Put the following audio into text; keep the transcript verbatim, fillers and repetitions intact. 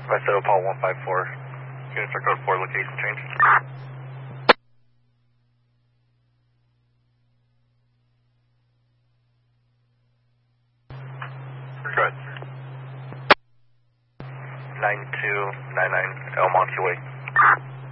West of Paul one five four. Units are code four, location change. Go ahead. nine two nine nine El Monte Way.